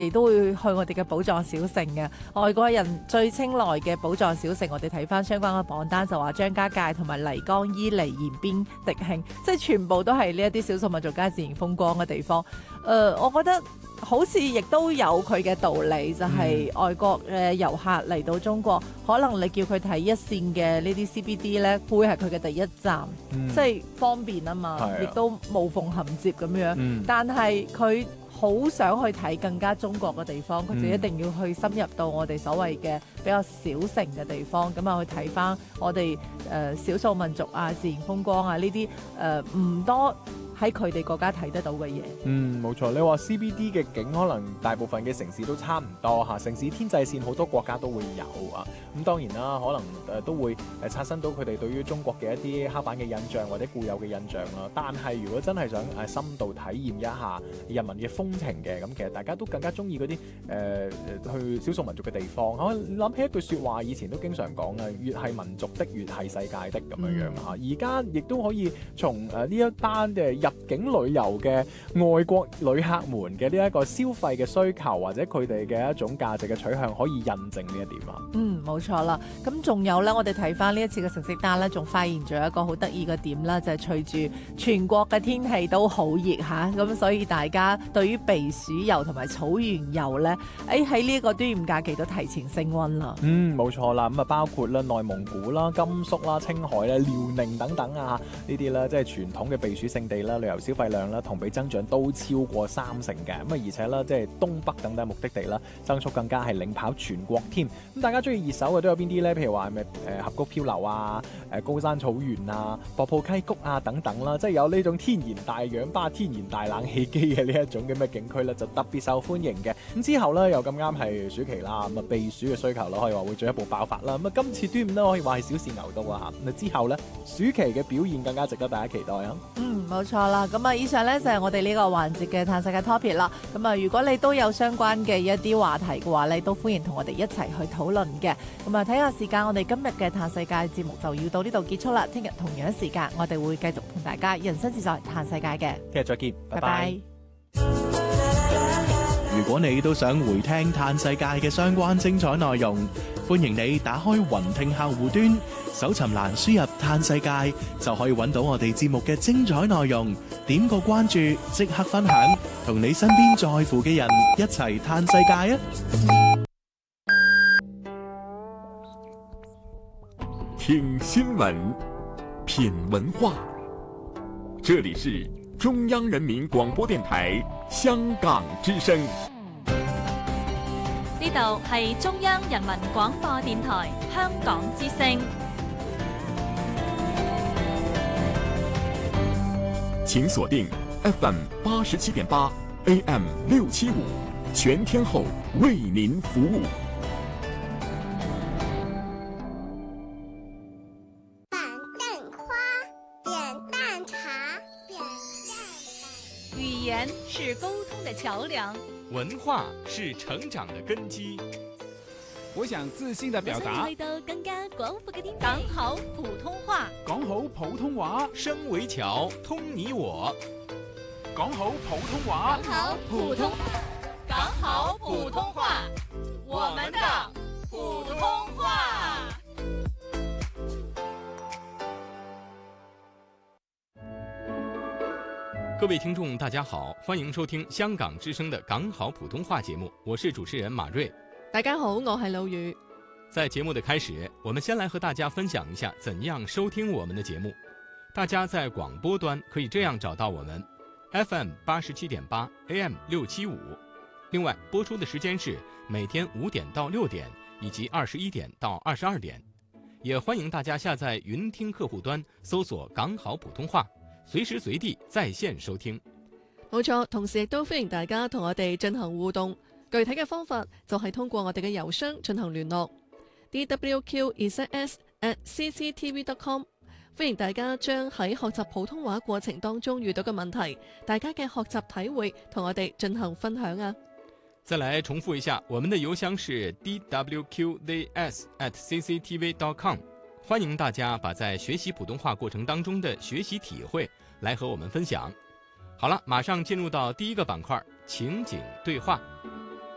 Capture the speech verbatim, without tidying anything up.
都會去我哋嘅寶藏小城嘅。外國人最青睞嘅寶藏小城，我哋睇翻相關嘅榜單就話張家界同埋麗江伊犁延邊迪慶，即係全部都係呢一啲少數民族加自然風光嘅地方。誒、呃，我覺得好似亦都有佢嘅道理，就係、是、外國嘅遊客嚟到中國，可能你叫佢睇一線嘅呢啲 C B D 呢，會係佢嘅第一站，嗯、即係方便啊嘛，亦都無縫銜接咁樣。嗯、但係佢好想去睇更加中國嘅地方，佢就一定要去深入到我哋所謂嘅比較小城嘅地方，咁啊去睇翻我哋誒少數民族啊、自然風光啊呢啲誒唔多喺佢哋國家睇得到嘅嘢。嗯， 冇錯。你話 C B D 嘅景可能大部分嘅城市都差唔多嚇，城市天際線好多國家都會有啊。咁當然啦，可能誒、呃、都會誒刷新到佢哋對於中國嘅一啲刻板嘅印象或者固有嘅印象啦。但係如果真係想誒深度體驗一下人民嘅風情嘅，咁其實大家都更加中意嗰啲誒去少數民族嘅地方。我諗起一句説話，以前都經常講啊，越係民族的，越係世界的咁樣樣嚇。而家亦都可以從誒呢一班嘅入境旅遊嘅外國旅客們嘅呢一個消費嘅需求，或者佢哋嘅一種價值嘅取向，可以印證呢一點啊。 嗯，冇錯啦。咁仲有呢，我哋睇翻呢一次嘅成績單呢，仲發現咗一個好得意嘅點啦，就係、是、隨住全國嘅天氣都好熱嚇，咁所以大家對於避暑遊同埋草原遊呢，誒喺呢個端午假期都提前升溫啦。 嗯，冇錯啦。咁啊，包括啦內蒙古啦、甘肅啦、青海啦、遼寧等等啊，呢啲啦，即係傳統嘅避暑勝地啦，旅遊消費量啦同比增長都超過三成嘅。咁啊，而且啦，即係東北等等目的地啦，增速更加係領跑全國添。咁大家中意熱手嘅都有邊啲呢？譬如話係咪誒峽谷漂流啊、誒高山草原啊、瀑布溪谷啊等等啦，即係有呢種天然大氧吧、天然大冷氣機嘅呢一種嘅咩景區咧，就特別受歡迎嘅。咁之後咧又咁啱係暑期啦，咁啊避暑嘅需求啦，可以話會進一步爆發啦。咁啊今次端午咧可以話係小試牛刀啊嚇。咁啊之後咧暑期嘅表現更加值得大家期待啊。 嗯，冇錯啦。咁啊以上咧就係我哋呢個環節嘅探世界 topic 啦。咁啊如果你都有相關嘅一啲話題嘅話咧，都歡迎同我哋一齊去討論嘅。咁啊睇下時間，我哋今日嘅探世界節目就要到呢度結束啦。聽日同樣時間，我哋會繼續同大家人生自在探世界嘅。 聽日再見，拜拜。拜拜。 如果你都想回聽探世界嘅相關精彩內容，歡迎你打開雲聽客戶端，搜尋欄輸入探世界，就可以揾到我哋節目嘅精彩內容。點個關注，即刻分享，同你身邊在乎嘅人一齊探世界啊！ 聽新聞，品文化，這裡是中央人民廣播電台香港之聲。 呢度係中央人民廣播電台香港之聲。 請鎖定 F M 八十七點八 A M 六七五，全天候為您服務。 板凳花，扁擔茶，扁擔。 語言是溝通的橋樑， 文化是成長的根基。 我想自信地表達， 去到更加廣闊嘅天地。講好普通話， 講好普通話， 聲為橋，通你我。 講好普通話， 講好普通，講好普通話，我們的普通話。 各位聽眾大家好，歡迎收聽香港之聲的港好普通話節目，我是主持人馬瑞。 大家好，我係老雨。 在節目的開始，我們先來和大家分享一下怎樣收聽我們的節目。大家在廣播端可以這樣找到我們 F M 八十七點八 A M 六七五，另外播出的時間是每天五點到六點以及二十一點到二十二點。也歡迎大家下載雲聽客戶端搜索港好普通話，隨時隨地在線收聽。 冇錯，同時亦都歡迎大家同我哋進行互動。具體嘅方法就係通過我哋嘅郵箱進行聯絡 d w q z s at c c t v dot com。 歡迎大家將喺學習普通話過程當中遇到嘅問題，大家嘅學習體會同我哋進行分享啊！ 再來重複一下，我們的郵箱是 d w q z s at c c t v dot com。 歡迎大家把在學習普通話過程當中的學習體會來和我們分享。好了，馬上進入到第一個板塊，情景對話。